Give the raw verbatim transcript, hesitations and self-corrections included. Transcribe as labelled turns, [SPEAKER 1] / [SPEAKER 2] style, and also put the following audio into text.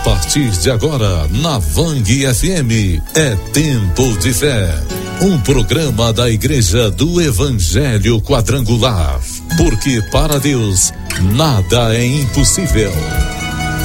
[SPEAKER 1] partir de agora, na Vang F M, é Tempo de Fé. Um programa da Igreja do Evangelho Quadrangular. Porque para Deus, nada é impossível.